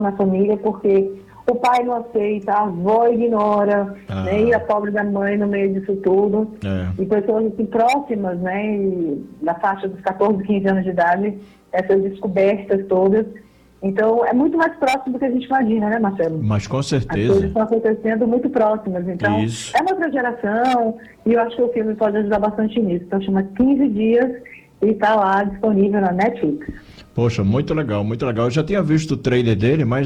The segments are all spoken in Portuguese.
na família, porque o pai não aceita, a avó ignora, né? E a pobre da mãe no meio disso tudo. E pessoas assim, próximas, né? E na faixa dos 14, 15 anos de idade, essas descobertas todas. Então, é muito mais próximo do que a gente imagina, né, Marcelo? Mas com As certeza. coisas estão acontecendo muito próximas. Então, Isso. é uma outra geração e eu acho que o filme pode ajudar bastante nisso. Então, chama 15 Dias e está lá disponível na Netflix. Poxa, muito legal, muito legal. Eu já tinha visto o trailer dele, mas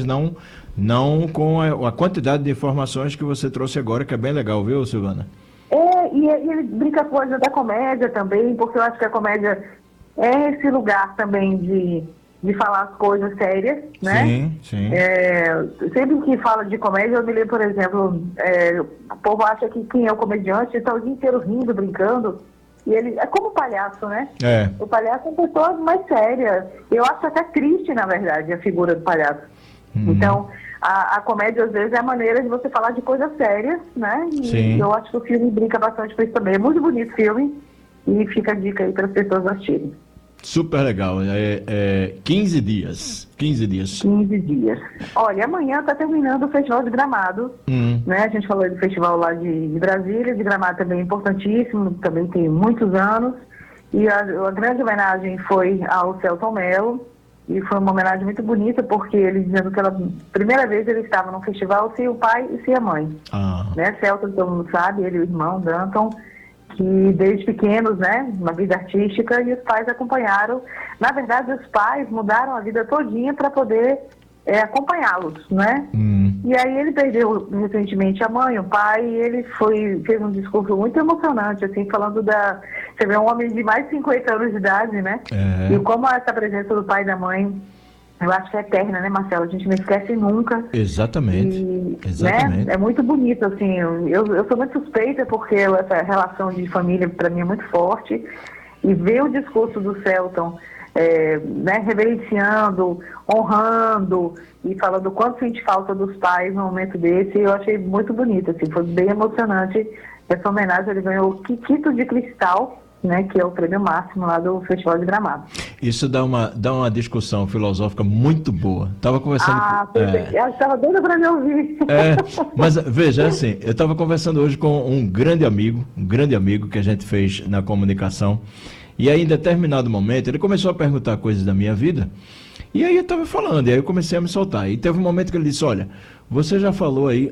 não com a quantidade de informações que você trouxe agora, que é bem legal, viu, Silvana? E ele brinca com coisa da comédia também, porque eu acho que a comédia é esse lugar também de falar as coisas sérias, né? Sim, sim. Sempre que fala de comédia, eu me lembro, por exemplo, o povo acha que quem é o comediante está o dia inteiro rindo, brincando, e ele é como o palhaço, né? O palhaço é uma pessoa mais séria. Eu acho até triste, na verdade, a figura do palhaço. Então, a comédia, às vezes, é a maneira de você falar de coisas sérias, né? E eu acho que o filme brinca bastante com isso também. É muito bonito o filme, e fica a dica aí para as pessoas assistirem. Super legal. 15 dias. 15 dias. 15 dias. Olha, amanhã está terminando o Festival de Gramado. Né? A gente falou do festival lá de Brasília, de Gramado também é importantíssimo, também tem muitos anos. E a grande homenagem foi ao Selton Mello. E foi uma homenagem muito bonita, porque ele dizendo que pela primeira vez ele estava num festival sem o pai e sem a mãe. Né? Selton, todo mundo sabe, ele e o irmão, Danton, que desde pequenos, né, uma vida artística, e os pais acompanharam. Na verdade, os pais mudaram a vida todinha para poder acompanhá-los, né? E aí ele perdeu recentemente a mãe, o pai, e ele fez um discurso muito emocionante, assim, falando você vê um homem de mais de 50 anos de idade, né? E como essa presença do pai e da mãe, eu acho que é eterna, né, Marcelo? A gente não esquece nunca. Exatamente. Exatamente. Né? É muito bonito, assim. Eu sou muito suspeita porque essa relação de família, para mim, é muito forte. E ver o discurso do Selton, né, reverenciando, honrando e falando o quanto sente falta dos pais no momento desse, eu achei muito bonito, assim. Foi bem emocionante essa homenagem. Ele ganhou o Kikito de Cristal, né, que é o prêmio máximo lá do Festival de Gramado. Isso dá uma discussão filosófica muito boa. Estava conversando eu estava doida para me ouvir. Mas veja, assim, eu estava conversando hoje com um grande amigo que a gente fez na comunicação, e aí em determinado momento ele começou a perguntar coisas da minha vida, e aí eu estava falando, e aí eu comecei a me soltar, e teve um momento que ele disse: olha, você já falou aí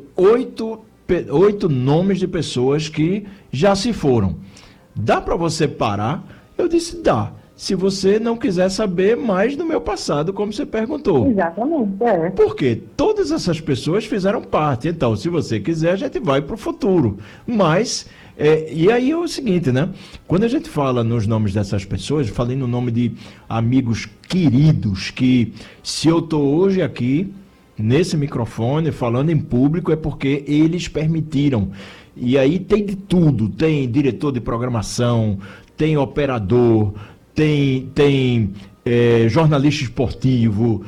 8 nomes de pessoas que já se foram. Dá para você parar? Eu disse: dá. Se você não quiser saber mais do meu passado, como você perguntou. Exatamente, Porque todas essas pessoas fizeram parte. Então, se você quiser, a gente vai para o futuro. Mas, e aí é o seguinte, né? Quando a gente fala nos nomes dessas pessoas, falei no nome de amigos queridos, que se eu estou hoje aqui, nesse microfone, falando em público, é porque eles permitiram. E aí tem de tudo, tem diretor de programação, tem operador, tem jornalista esportivo,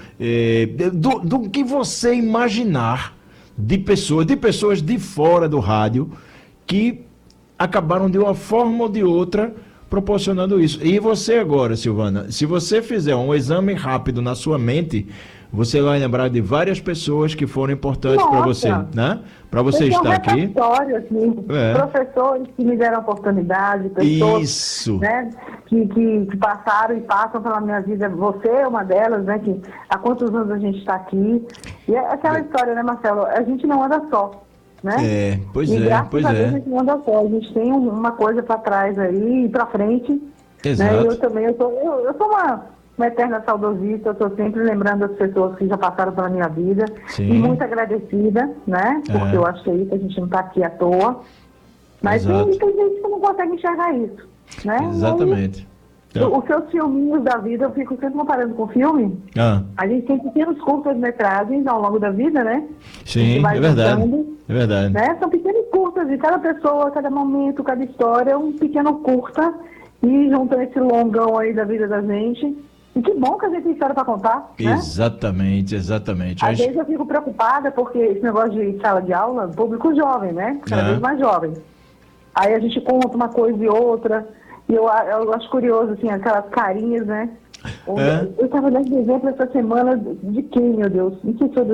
do que você imaginar de pessoas de fora do rádio que acabaram de uma forma ou de outra proporcionando isso. E você agora, Silvana, se você fizer um exame rápido na sua mente, você vai lembrar de várias pessoas que foram importantes para você, né? Para você estar aqui. Assim, professores que me deram oportunidade, pessoas né, que passaram e passam pela minha vida. Você é uma delas, né? Que há quantos anos a gente está aqui. E é aquela história, né, Marcelo? A gente não anda só, né? Pois e é. Graças a Deus a gente não anda só. A gente tem uma coisa para trás aí e para frente. Exato. Né? Eu sou uma eterna saudosista, eu estou sempre lembrando as pessoas que já passaram pela minha vida. Sim. E muito agradecida, né? Porque eu acho que é isso, a gente não está aqui à toa. Mas tem muita gente que não consegue enxergar isso, né? Exatamente. Os seus filminhos da vida, eu fico sempre comparando com o filme. A gente tem pequenos curtas-metragens ao longo da vida, né? Sim, é verdade. É verdade. Né? São pequenos curtas, de cada pessoa, cada momento, cada história, um pequeno curta, e juntam esse longão aí da vida da gente. E que bom que a gente tem história para contar, né? Exatamente. Às vezes eu fico preocupada porque esse negócio de sala de aula, público jovem, né? Cada vez mais jovem. Aí a gente conta uma coisa e outra, e eu acho curioso, assim, aquelas carinhas, né? Eu estava dando exemplo essa semana de quem, meu Deus? Não sei se foi